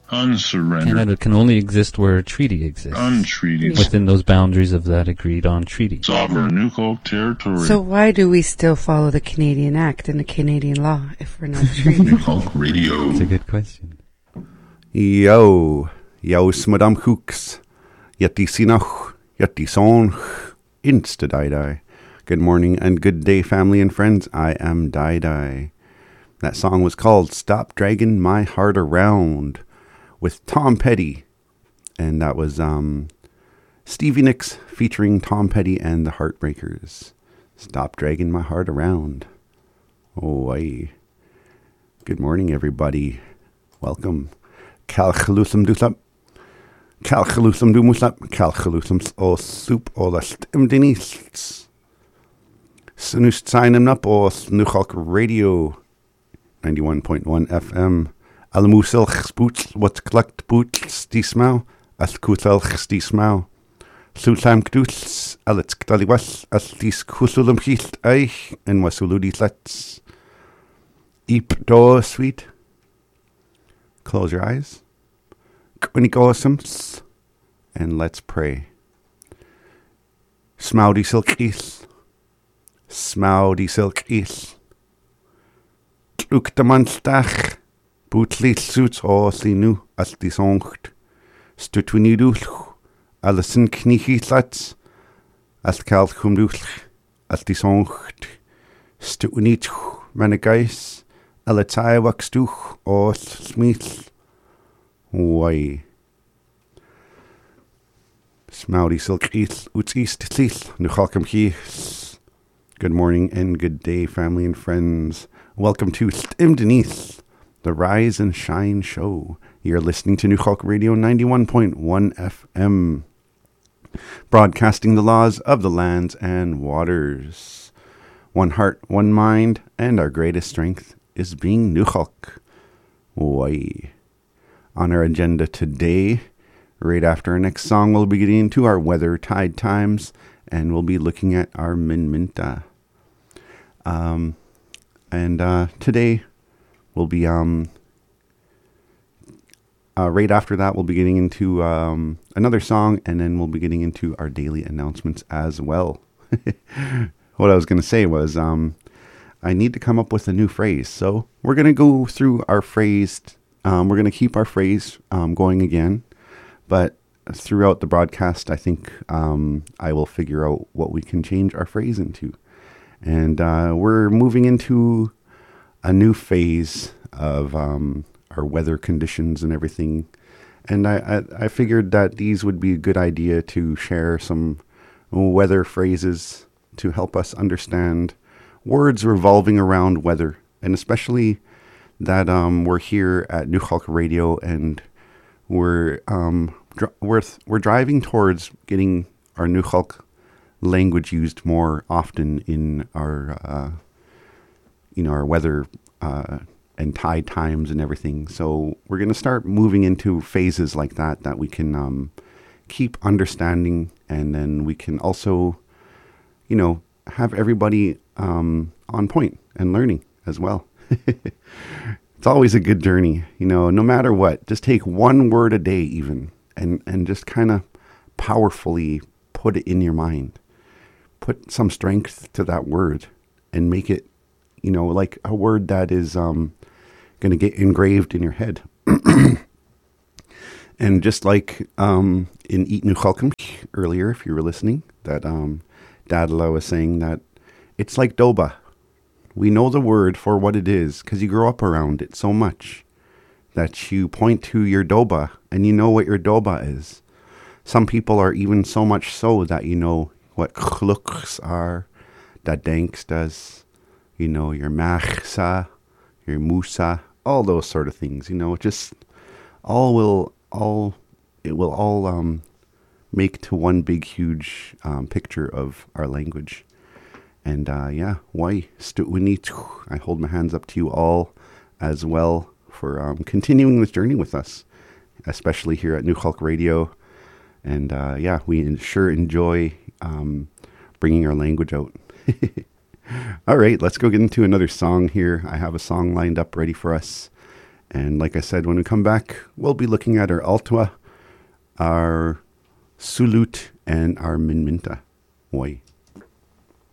Unsurrendered. Canada can only exist where a treaty exists. Untreated. Within those boundaries of that agreed-on treaty. Sovereign Nukok territory. So why do we still follow the Canadian Act and the Canadian law if we're not treated? Nukok Radio. That's a good question. Yo smadam hooks. Yeti sinach. Yeti son. Insta die. Good morning and good day, family and friends. I am Die. That song was called Stop Dragging My Heart Around with Tom Petty. And that was Stevie Nicks featuring Tom Petty and the Heartbreakers. Stop Dragging My Heart Around. Oh, aye. Good morning, everybody. Welcome. Calchalusum dusap. Calchalusum dumusap. Calchalusum o soup o la stimdinis. Snoost sign him up o Nuchalk Radio 91.1 FM. Alamuselch spoots wat klakt boots die smau. As kutelch die smau. Sultam kdus alets ktaliwas as dis kusulum hilt eich en wasuludi lets. Eep do sweet. Close your eyes. Quinigosums. And let's pray. Smaudy silk is. Smaudy silk is. Tluk de manstach. Bootli suits os li nu as die songt. Stutwinidulch. Allison kniechilats. As kalt kumdulch. As die songt. Stutwinitch. Managais. Alatai waxtuch. Os smith. Why? Smaudy silk is. Uts east sis. Nuchalkum hies. Good morning and good day, family and friends. Welcome to Stim Denise, the Rise and Shine Show. You're listening to Nukhalk Radio 91.1 FM, broadcasting the laws of the lands and waters. One heart, one mind, and our greatest strength is being Nukhalk. Why? On our agenda today, right after our next song, we'll be getting into our weather, tide times, and we'll be looking at our Minminta. Today we'll be, right after that, we'll be getting into another song, and then we'll be getting into our daily announcements as well. What I was going to say was, I need to come up with a new phrase. So we're going to go through our phrase. We're going to keep our phrase going again, but throughout the broadcast, I think I will figure out what we can change our phrase into. And we're moving into a new phase of our weather conditions and everything. And I figured that these would be a good idea to share some weather phrases to help us understand words revolving around weather. And especially that we're here at Nukhalk Radio and we're driving towards getting our Nukhalk language used more often in our our weather and tide times and everything. So we're going to start moving into phases like that we can keep understanding, and then we can also have everybody on point and learning as well. It's always a good journey, no matter what. Just take one word a day even and just kind of powerfully put it in your mind. Put some strength to that word and make it, like a word that is going to get engraved in your head. And just like in Eat Nukhalkum earlier, if you were listening, that Dadla was saying that it's like Doba. We know the word for what it is because you grow up around it so much that you point to your Doba and you know what your Doba is. Some people are even so much so that you know what chluks are, that dankstas, your machsa, your musa, all those sort of things, just it will all make to one big, huge picture of our language. And why? I hold my hands up to you all as well for continuing this journey with us, especially here at Nukhalk Radio. And we sure enjoy bringing our language out. All right, let's go get into another song here. I have a song lined up ready for us. And like I said, when we come back, we'll be looking at our Altua, our Sulut, and our Minminta. Oi.